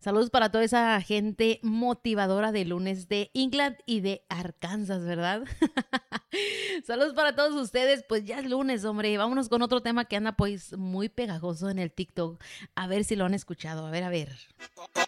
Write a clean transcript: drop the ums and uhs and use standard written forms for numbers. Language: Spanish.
Saludos para toda esa gente motivadora de lunes de England y de Arkansas, ¿verdad? Saludos para todos ustedes. Pues ya es lunes, hombre. Vámonos con otro tema que anda pues muy pegajoso en el TikTok. A ver si lo han escuchado. A ver, a ver.